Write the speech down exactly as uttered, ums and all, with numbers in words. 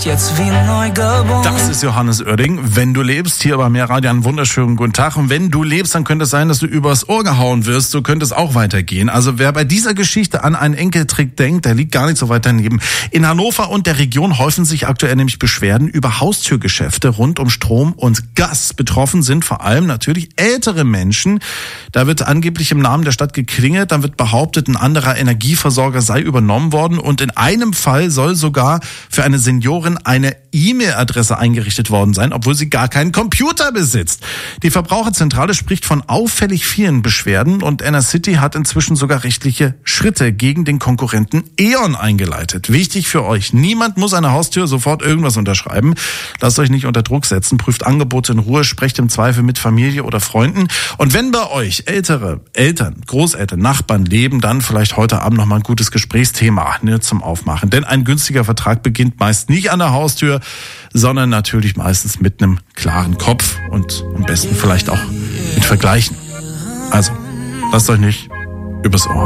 Jetzt wie neu geboren. Das ist Johannes Oerding. Wenn du lebst, hier bei Mehrradio, einen wunderschönen guten Tag. Und wenn du lebst, dann könnte es sein, dass du übers Ohr gehauen wirst. So könnte es auch weitergehen. Also wer bei dieser Geschichte an einen Enkeltrick denkt, der liegt gar nicht so weit daneben. In Hannover und der Region häufen sich aktuell nämlich Beschwerden über Haustürgeschäfte rund um Strom und Gas. Betroffen sind vor allem natürlich ältere Menschen. Da wird angeblich im Namen der Stadt geklingelt. Dann wird behauptet, ein anderer Energieversorger sei übernommen worden. Und in einem Fall soll sogar für eine Seniorin eine E-Mail-Adresse eingerichtet worden sein, obwohl sie gar keinen Computer besitzt. Die Verbraucherzentrale spricht von auffällig vielen Beschwerden und Enercity hat inzwischen sogar rechtliche Schritte gegen den Konkurrenten E.ON eingeleitet. Wichtig für euch, niemand muss an der Haustür sofort irgendwas unterschreiben. Lasst euch nicht unter Druck setzen, prüft Angebote in Ruhe, sprecht im Zweifel mit Familie oder Freunden. Und wenn bei euch ältere Eltern, Großeltern, Nachbarn leben, dann vielleicht heute Abend nochmal ein gutes Gesprächsthema, ne, zum Aufmachen. Denn ein günstiger Vertrag beginnt meist nicht an der Haustür, sondern natürlich meistens mit einem klaren Kopf und am besten vielleicht auch mit Vergleichen. Also, lasst euch nicht übers Ohr.